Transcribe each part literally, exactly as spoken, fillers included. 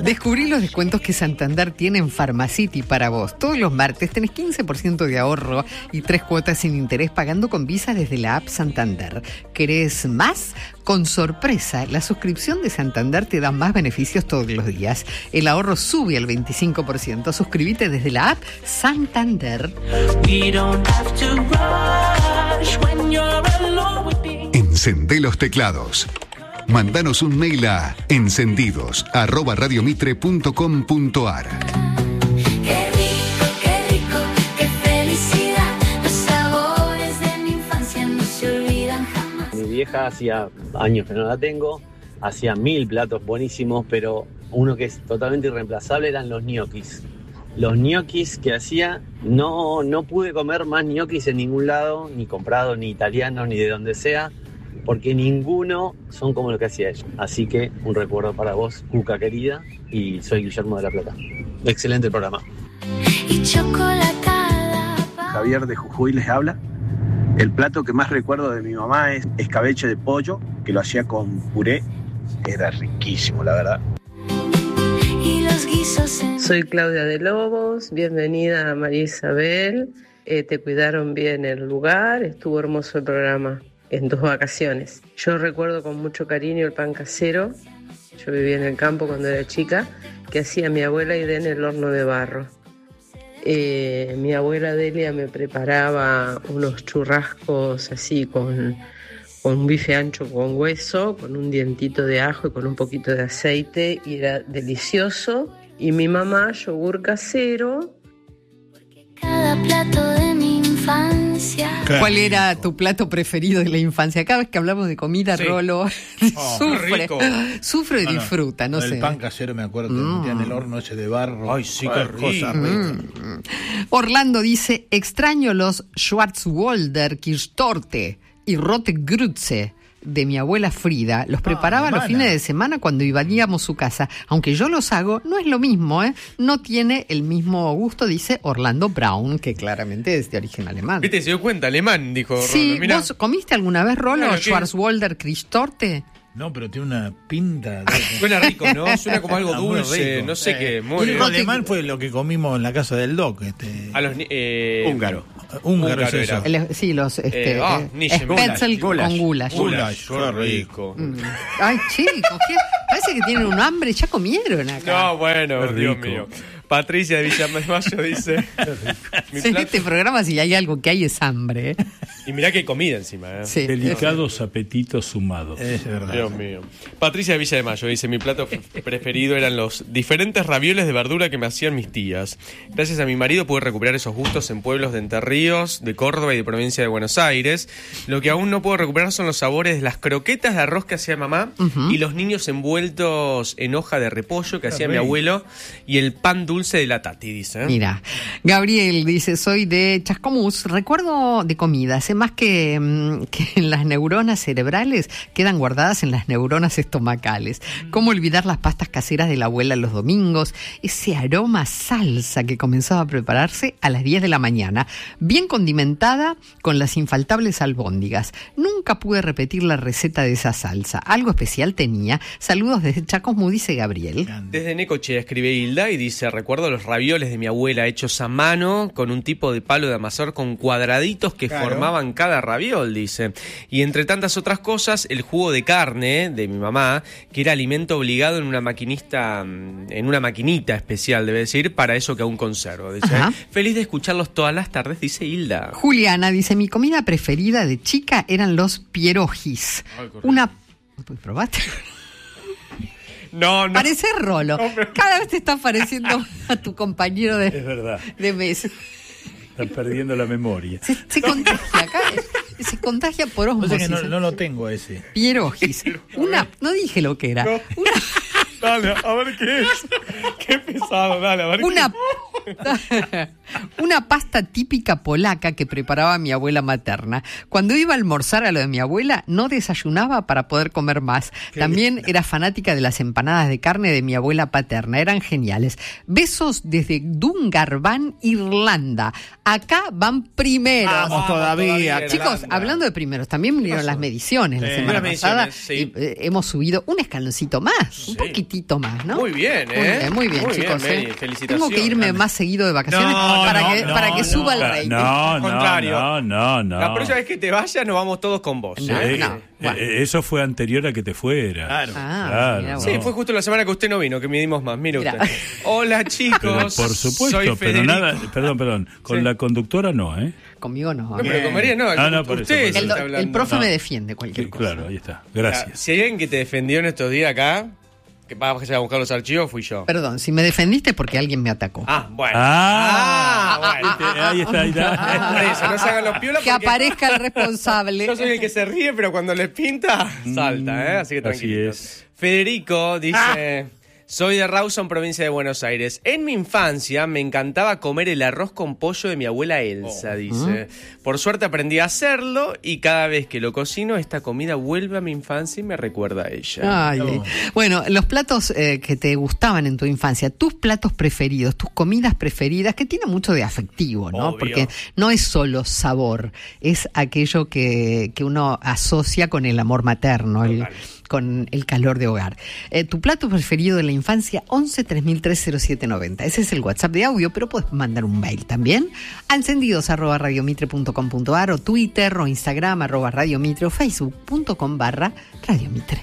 Descubrí los descuentos que Santander tiene en Pharmacity para vos. Todos los martes tenés quince por ciento de ahorro y tres cuotas sin interés pagando con Visa desde la app Santander. ¿Querés más? Con sorpresa, la suscripción de Santander te da más beneficios todos los días. El ahorro sube al veinticinco por ciento. Suscríbete desde la app Santander. Encendé los teclados. Mandanos un mail a encendidos arroba radiomitre punto com punto ar. Qué rico, qué rico, qué felicidad. Los sabores de mi infancia no se olvidan jamás. Mi vieja hacía años que no la tengo, hacía mil platos buenísimos, pero uno que es totalmente irreemplazable eran los ñoquis. Los ñoquis que hacía, no, no pude comer más ñoquis en ningún lado, ni comprado, ni italiano, ni de donde sea, porque ninguno son como lo que hacía ella. Así que un recuerdo para vos, Cuca querida, y soy Guillermo de la Plata. Excelente programa. Y chocolatada. Javier de Jujuy les habla. El plato que más recuerdo de mi mamá es escabeche de pollo, que lo hacía con puré. Era riquísimo, la verdad. Y los guisos en... Soy Claudia de Lobos, bienvenida a María Isabel. Eh, te cuidaron bien el lugar, estuvo hermoso el programa en tus vacaciones. Yo recuerdo con mucho cariño el pan casero. Yo vivía en el campo cuando era chica, que hacía mi abuela Ida en el horno de barro. Eh, mi abuela Delia me preparaba unos churrascos así con, con un bife ancho con hueso, con un dientito de ajo y con un poquito de aceite, y era delicioso. Y mi mamá, yogur casero. Cada plato de mi infancia. ¿Cuál era tu plato preferido de la infancia? Cada vez que hablamos de comida, Sí. Rolo Oh, sufre, rico. sufre y No, no. disfruta, no El sé. pan casero me acuerdo que Mm. metían el horno ese de barro. Ay, sí, qué Ay, rico. cosa rica. Mm. Orlando dice, extraño los Schwarzwälder Kirschtorte y Rote Grütze de mi abuela Frida. Los preparaba los alemana. fines de semana cuando invadíamos su casa. Aunque yo los hago, no es lo mismo, ¿eh? No tiene el mismo gusto, dice Orlando Brown, que claramente es de origen alemán. Viste, se dio cuenta, alemán, dijo Sí, Rolo. Mirá. ¿vos comiste alguna vez, Rolo, Claro, ¿qué? Schwarzwälder Kirschtorte? No, pero tiene una pinta. De... Suena rico, ¿no? Suena como algo Ah, muy dulce, rico. no sé Eh, qué. Y Muy el rico. alemán fue lo que comimos en la casa del Doc. Este... A los ni- eh, Húngaro. Húngaro es húngaro eso. era. El- sí, los este, Eh, ah, eh, Nische, Spätzle goulash. con goulash. Goulash. Qué rico. Mm. Ay, chicos, ¿qué? Parece que tienen un hambre, ya comieron acá. No, bueno, Qué Dios rico. mío. Patricia de Villamayo dice. mi En plato- este programa, si hay algo que hay, es hambre. ¿eh? Y mirá que hay comida encima, ¿eh? Sí. Delicados apetitos sumados. Es verdad. Dios mío. Patricia de Villa de Mayo dice, mi plato f- preferido eran los diferentes ravioles de verdura que me hacían mis tías. Gracias a mi marido pude recuperar esos gustos en pueblos de Entre Ríos, de Córdoba y de provincia de Buenos Aires. Lo que aún no puedo recuperar son los sabores de las croquetas de arroz que hacía mamá Ujú. y los niños envueltos en hoja de repollo que Qué hacía mi rico. abuelo y el pan dulce de la Tati, dice. ¿eh? Mira, Gabriel dice, soy de Chascomús, recuerdo de comida, sé más que, mm, que en las neuronas cerebrales quedan guardadas en las neuronas estomacales. ¿Cómo olvidar las pastas caseras de la abuela los domingos? Ese aroma a salsa que comenzaba a prepararse a las diez de la mañana, bien condimentada con las infaltables albóndigas. Nunca pude repetir la receta de esa salsa, algo especial tenía. Saludos desde Chascomús, dice Gabriel. Desde Necochea escribe Hilda y dice, recuerdo los ravioles de mi abuela hechos a mano con un tipo de palo de amasar con cuadraditos que Claro. formaban cada raviol, dice. Y entre tantas otras cosas, el jugo de carne de mi mamá, que era alimento obligado en una maquinista, mm, en una maquinita especial, debe decir, para eso que aún conservo, dice. Ajá. Feliz de escucharlos todas las tardes, dice Hilda. Juliana dice, mi comida preferida de chica eran los pierogis. Ay, qué rico. Una... ¿Probaste? No, no. Parece Rolo. No, pero- Cada vez te estás pareciendo a tu compañero de, Es verdad. de mesa. Estás perdiendo la memoria. Se, se contagia acá. Se contagia por O sea osmosis. que no, no lo tengo ese. Pierogis. Una... No dije lo que era. No. Una... Dale, a ver qué es. Qué pesado, dale, a ver Una... qué Una pasta típica polaca que preparaba mi abuela materna. Cuando iba a almorzar a lo de mi abuela, no desayunaba para poder comer más. Qué También linda. era fanática de las empanadas de carne de mi abuela paterna. Eran geniales. Besos desde Dungarvan, Irlanda. Acá van primeros. Vamos todavía. todavía. Chicos, Irlanda. hablando de primeros, también vinieron las mediciones la Sí. semana Las pasada. mediciones, sí. Y, eh, hemos subido un escaloncito más, un Sí. poquitito más, ¿no? Muy bien, Muy ¿eh? bien, muy bien, Muy chicos. bien, ¿eh? Mary, felicitaciones. Tengo que irme más seguido de vacaciones No, para, no, que, no, para que no, suba el no, rating. no, Al contrario. no, no, no. La próxima vez que te vayas, nos vamos todos con vos. Sí, No, eh, no, bueno. eh, eso fue anterior a que te fuera. Claro. Ah, Claro, mira vos. Sí, fue justo la semana que usted no vino, que midimos más. Mire Mira. usted. Hola, Pero chicos. por supuesto, Soy pero Federico. nada, perdón, perdón, con Sí. la conductora no, ¿eh? Conmigo no. No, pero con María no. Ah, no, por eso, usted por se eso. el, está do- hablando. el profe No. me defiende cualquier Sí, cosa. claro, ahí está. Gracias. Si hay alguien que te defendió en estos días acá, que vamos a buscar los archivos, fui yo. Perdón, si me defendiste porque alguien me atacó. Ah, bueno. Ah, Ah, bueno. viste, ahí está, ahí está. Por eso, no se hagan los piolas Que porque aparezca el responsable. yo soy el que se ríe, pero cuando les pinta, salta, ¿eh? Así que Así tranquilo. es. Federico dice... Soy de Rawson, provincia de Buenos Aires. En mi infancia me encantaba comer el arroz con pollo de mi abuela Elsa, dice. Por suerte aprendí a hacerlo y cada vez que lo cocino, esta comida vuelve a mi infancia y me recuerda a ella. Ay, eh. Bueno, los platos eh, que te gustaban en tu infancia, tus platos preferidos, tus comidas preferidas, que tiene mucho de afectivo, ¿no? Obvio. Porque no es solo sabor, es aquello que, que uno asocia con el amor materno, el, con el calor de hogar. Eh, tu plato preferido de la infancia, once tres mil tres cero siete noventa. Ese es el WhatsApp de audio, pero puedes mandar un mail también a encendidos arroba radiomitre punto com punto ar o Twitter o Instagram arroba radiomitre o facebook.com barra radiomitre.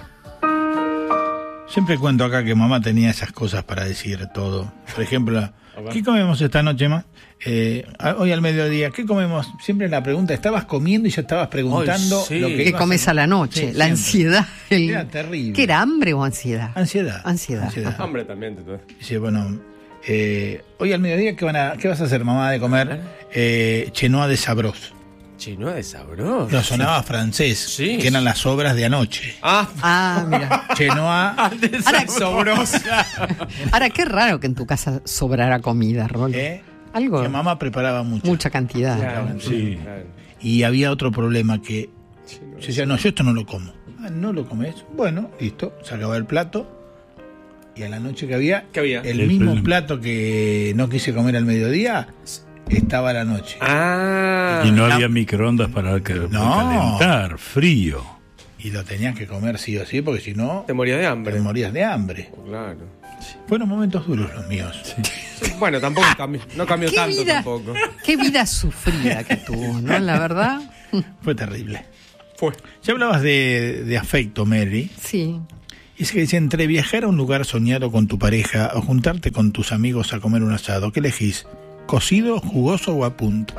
Siempre cuento acá que mamá tenía esas cosas para decir todo. Por ejemplo, ¿qué comemos esta noche, ma? Eh, hoy al mediodía, ¿qué comemos? Siempre la pregunta, estabas comiendo y ya estabas preguntando Ay, sí. lo que ¿Qué ibas comes a la noche? Sí, la siempre. ansiedad. el- Era terrible. ¿Qué era, hambre o ansiedad? Ansiedad. Ansiedad. Hombre, también. te- Dice, bueno, eh, hoy al mediodía, ¿qué, van a, ¿qué vas a hacer, mamá, de comer? Eh, chenoa de sabros. Chinoa de sabroso. No, sonaba francés, Sí. que eran las obras de anoche. Ah, Ah, mira. Chenoa... Ahora, sabrosa. ahora, qué raro que en tu casa sobrara comida, Rol. ¿eh? Algo. Que mamá preparaba mucho. Mucha cantidad. Claro, Sí. claro. Y había otro problema que yo decía, no, yo esto no lo como. Ah, ¿no lo comes? Bueno, listo, se acabó el plato. Y a la noche que había, ¿Qué había? el El mismo pl- plato que no quise comer al mediodía, estaba a la noche. Ah. Y no había microondas para que- No. calentar, frío. Y lo tenías que comer sí o sí, porque si no, Te morías de te hambre. morías de hambre. Claro. Fueron momentos duros los míos. Bueno, tampoco cambió, no cambió ¿Qué tanto vida, tampoco. qué vida sufrida que tuvo, ¿no? La verdad. Fue terrible. Fue. Ya hablabas de, de afecto, Mary. Sí. Y es que dice, entre viajar a un lugar soñado con tu pareja o juntarte con tus amigos a comer un asado, ¿qué elegís? ¿Cocido, jugoso o a punto?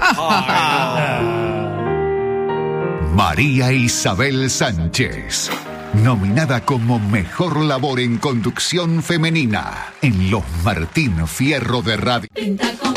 María Isabel Sánchez, nominada como Mejor Labor en Conducción Femenina en los Martín Fierro de Radio.